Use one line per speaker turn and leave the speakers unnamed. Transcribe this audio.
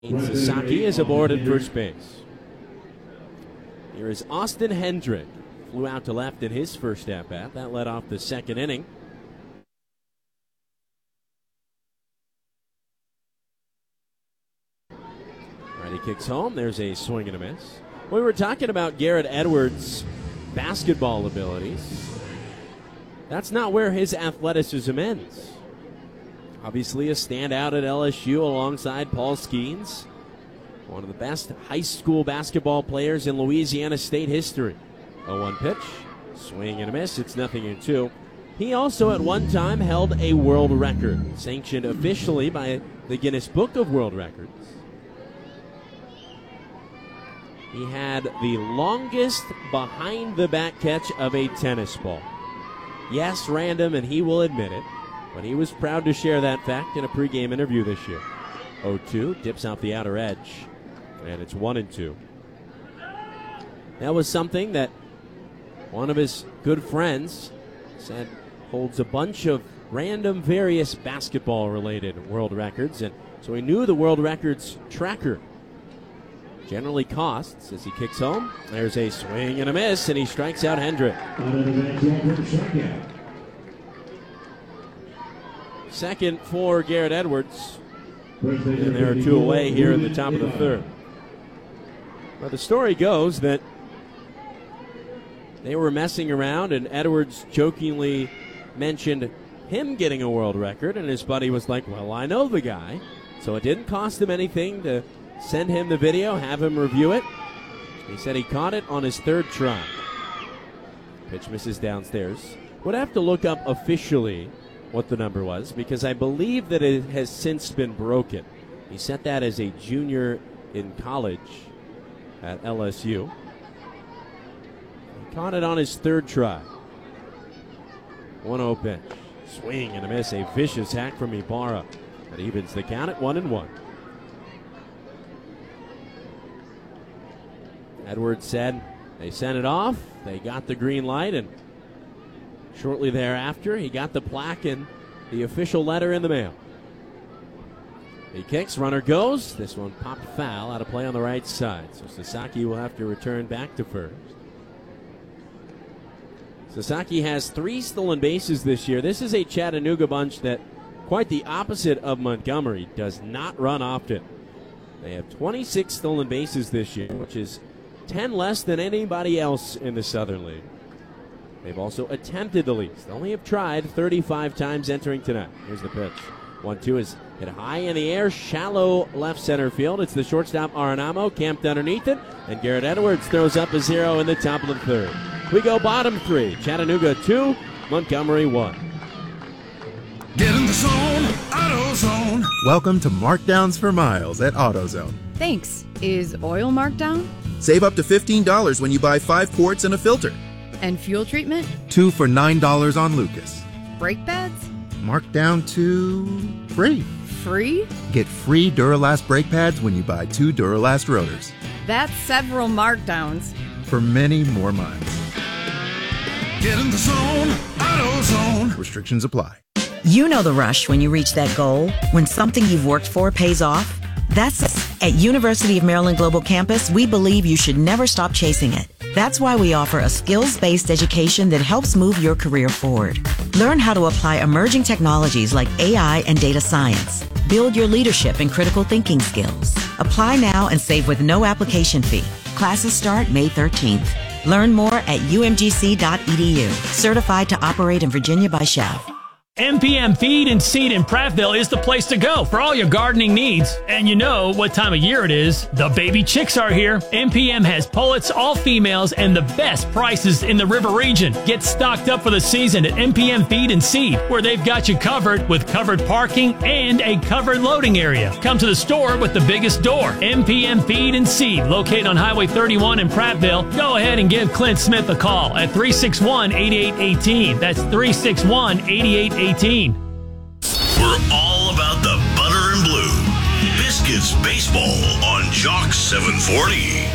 Sasaki is aboard at first base. Here is Austin Hendrick. Flew out to left in his first at-bat. That led off the second inning. Righty kicks home. There's a swing and a miss. We were talking about Garrett Edwards' basketball abilities. That's not where his athleticism ends. Obviously a standout at LSU alongside Paul Skeens, one of the best high school basketball players in Louisiana State history. 0-1 pitch, swing and a miss, it's 0-2. He also at one time held a world record, sanctioned officially by the Guinness Book of World Records. He had the longest behind-the-back catch of a tennis ball. Yes, random, and he will admit it, but he was proud to share that fact in a pregame interview this year. 0-2, dips out the outer edge, and it's 1-2. That was something that one of his good friends said holds a bunch of random various basketball-related world records, and so he knew the world records tracker generally costs as he kicks home. There's a swing and a miss, and he strikes out Hendrick. Second for Garrett Edwards, and there are two away here in the top of the third. Well, the story goes that they were messing around, and Edwards jokingly mentioned him getting a world record, and his buddy was like, well, I know the guy. So it didn't cost him anything to send him the video, have him review it. He said he caught it on his third try. Pitch misses downstairs. Would have to look up officially what the number was, because I believe that it has since been broken. He set that as a junior in college at LSU. He caught it on his third try. 1-0 pitch. Swing and a miss. A vicious hack from Ibarra. That evens the count at 1-1. Edwards said they sent it off. They got the green light, and shortly thereafter, he got the plaque and the official letter in the mail. He kicks, runner goes. This one popped foul, out of play on the right side. So Sasaki will have to return back to first. Sasaki has 3 stolen bases this year. This is a Chattanooga bunch that, quite the opposite of Montgomery, does not run often. They have 26 stolen bases this year, which is 10 less than anybody else in the Southern League. They've also attempted the least. They only have tried 35 times entering tonight. Here's the pitch. 1-2 is hit high in the air, shallow left center field. It's the shortstop Arenamo camped underneath it, and Garrett Edwards throws up a 0 in the top of the third. We go bottom 3. Chattanooga 2, Montgomery 1.
Get in the zone, AutoZone.
Welcome to Markdowns for Miles at AutoZone.
Thanks. Is oil marked down?
Save up to $15 when you buy 5 quarts and a filter.
And fuel treatment?
2 for $9 on Lucas.
Brake pads?
Marked down to free.
Free?
Get free Duralast brake pads when you buy 2 Duralast rotors.
That's several markdowns.
For many more miles.
Get in the zone, AutoZone.
Restrictions apply.
You know the rush when you reach that goal, when something you've worked for pays off. That's at University of Maryland Global Campus, we believe you should never stop chasing it. That's why we offer a skills-based education that helps move your career forward. Learn how to apply emerging technologies like AI and data science. Build your leadership and critical thinking skills. Apply now and save with no application fee. Classes start May 13th. Learn more at umgc.edu. Certified to operate in Virginia by Chev.
MPM Feed and Seed in Prattville is the place to go for all your gardening needs. And you know what time of year it is. The baby chicks are here. MPM has pullets, all females, and the best prices in the river region. Get stocked up for the season at MPM Feed and Seed, where they've got you covered with covered parking and a covered loading area. Come to the store with the biggest door. MPM Feed and Seed, located on Highway 31 in Prattville. Go ahead and give Clint Smith a call at 361-8818. That's 361-8818.
We're all about the butter and blue. Biscuits baseball on Jock 740.